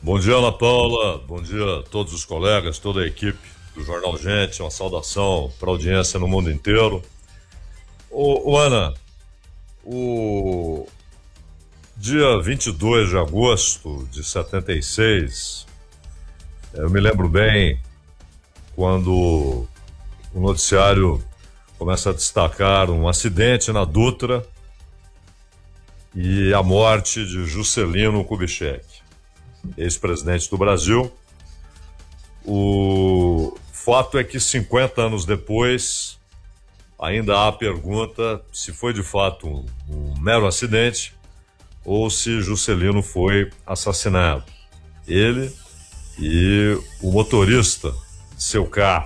Bom dia, Ana Paula. Bom dia a todos os colegas, toda a equipe do Jornal Gente. Uma saudação para a audiência no mundo inteiro. Ana, o dia 22 de agosto de 76, eu me lembro bem quando o noticiário começa a destacar um acidente na Dutra e a morte de Juscelino Kubitschek, ex-presidente do Brasil. O fato é que 50 anos depois ainda há a pergunta se foi de fato um mero acidente ou se Juscelino foi assassinado. Ele e o motorista de seu carro.